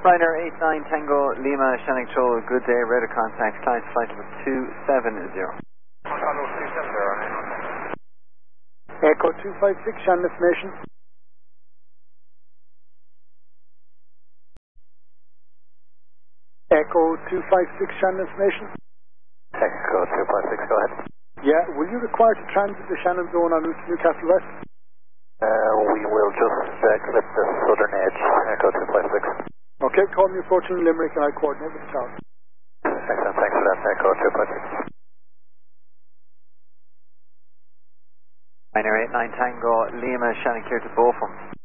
Liner 89 Tango Lima Shannon Control, good day, radar contact, client flight number 270. Echo 256, Shannon information. Echo 256, Shannon information. Echo 256, go ahead. Yeah, will you require to transit the Shannon zone en route to Newcastle West? We will just clip the southern edge, Echo 256. Okay, call me approaching Limerick and I'll coordinate with the tower. Excellent, thanks for that, Echo 256. Liner 89 Tango Lima Shannon clear to Beaufort.